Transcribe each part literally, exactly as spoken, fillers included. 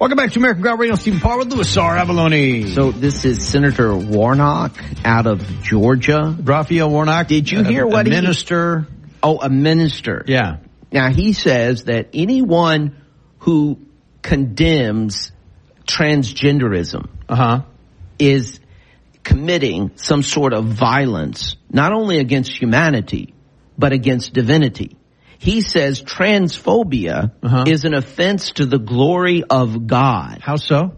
Welcome back to American Ground Radio. Stephen Parr with Louis R. Avalone. So this is Senator Warnock out of Georgia. Raphael Warnock. Did you hear a, what a he... minister? Oh, a minister. Yeah. Now, he says that anyone who condemns transgenderism uh-huh. is committing some sort of violence, not only against humanity, but against divinity. He says transphobia uh-huh. is an offense to the glory of God. How so?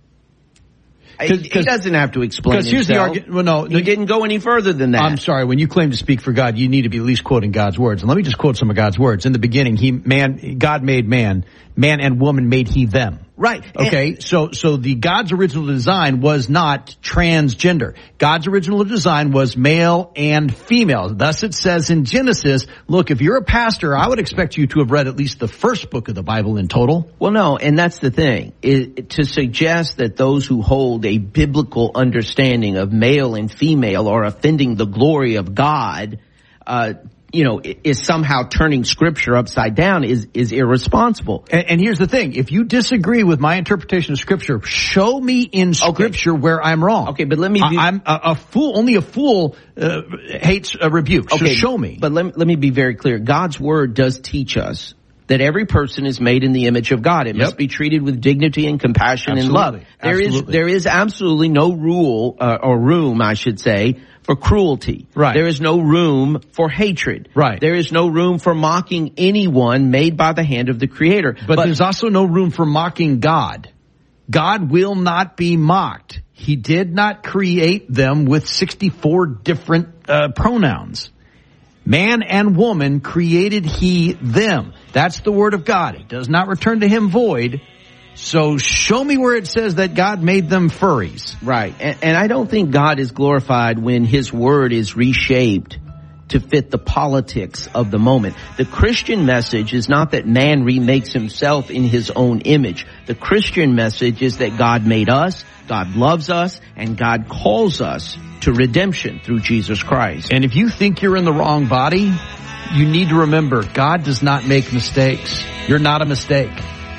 He doesn't have to explain himself. Here's the argument. Well, no, he didn't go any further than that. I'm sorry. When you claim to speak for God, you need to be at least quoting God's words. And let me just quote some of God's words. In the beginning, he man, God made man, man and woman made he them. Right. Okay. And so, so the God's original design was not transgender. God's original design was male and female. Thus it says in Genesis, look, if you're a pastor, I would expect you to have read at least the first book of the Bible in total. Well, no. And that's the thing. It, to suggest that those who hold a biblical understanding of male and female are offending the glory of God, uh, you know, is somehow turning scripture upside down is, is irresponsible. And, and here's the thing. If you disagree with my interpretation of scripture, show me in scripture okay. where I'm wrong. Okay, but let me be... I, I'm a, a fool. Only a fool uh, hates a rebuke. Okay, so show me. But let, let me be very clear. God's word does teach us that every person is made in the image of God. It yep. must be treated with dignity and compassion absolutely. and love. There absolutely. is, there is absolutely no rule, uh, or room, I should say, for cruelty. Right. There is no room for hatred. Right. There is no room for mocking anyone made by the hand of the Creator. But, but there's also no room for mocking God. God will not be mocked. He did not create them with sixty-four different uh, pronouns. Man and woman created he them. That's the word of God. It does not return to him void. So show me where it says that God made them furries. Right. And, and I don't think God is glorified when his word is reshaped to fit the politics of the moment. The Christian message is not that man remakes himself in his own image. The Christian message is that God made us, God loves us, and God calls us to redemption through Jesus Christ. And if you think you're in the wrong body, you need to remember God does not make mistakes. You're not a mistake.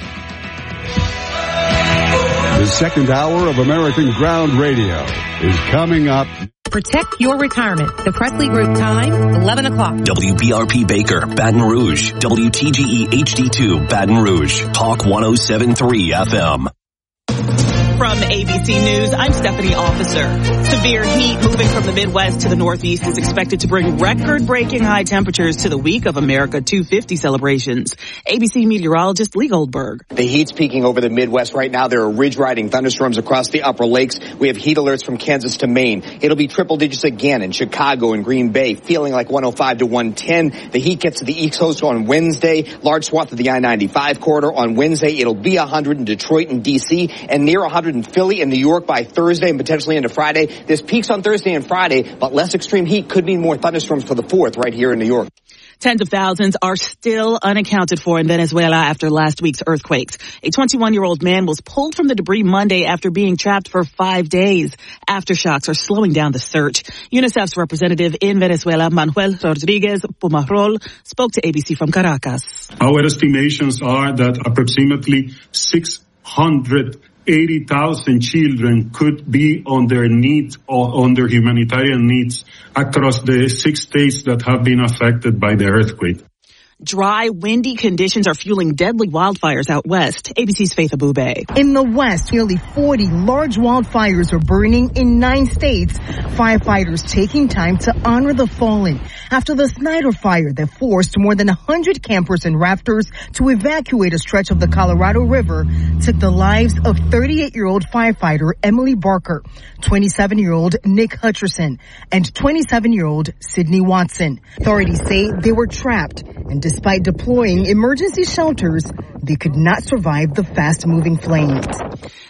The second hour of American Ground Radio is coming up. Protect your retirement. The Presley Group time, eleven o'clock. W B R P Baker, Baton Rouge. W T G E H D two, Baton Rouge. Talk one oh seven point three F M. From A B C News, I'm Stephanie Officer. Severe heat moving from the Midwest to the Northeast is expected to bring record-breaking high temperatures to the week of America two fifty celebrations. A B C meteorologist Lee Goldberg. The heat's peaking over the Midwest right now. There are ridge-riding thunderstorms across the upper lakes. We have heat alerts from Kansas to Maine. It'll be triple digits again in Chicago and Green Bay, feeling like one oh five to one ten. The heat gets to the East Coast on Wednesday. Large swath of the I ninety-five corridor on Wednesday. It'll be one hundred in Detroit and D C and near one hundred in Philly and New York by Thursday and potentially into Friday. This peaks on Thursday and Friday, but less extreme heat could mean more thunderstorms for the fourth right here in New York. Tens of thousands are still unaccounted for in Venezuela after last week's earthquakes. A twenty-one-year-old man was pulled from the debris Monday after being trapped for five days. Aftershocks are slowing down the search. UNICEF's representative in Venezuela, Manuel Rodriguez Pumarol, spoke to A B C from Caracas. Our estimations are that approximately six hundred eighty thousand children could be on their needs or on their humanitarian needs across the six states that have been affected by the earthquake. Dry, windy conditions are fueling deadly wildfires out west. A B C's Faith Abube. In the west, nearly forty large wildfires are burning in nine states. Firefighters taking time to honor the fallen after the Snyder fire that forced more than one hundred campers and rafters to evacuate a stretch of the Colorado River took the lives of thirty-eight-year-old firefighter Emily Barker, twenty-seven-year-old Nick Hutcherson, and twenty-seven-year-old Sydney Watson. Authorities say they were trapped, and despite deploying emergency shelters, they could not survive the fast-moving flames.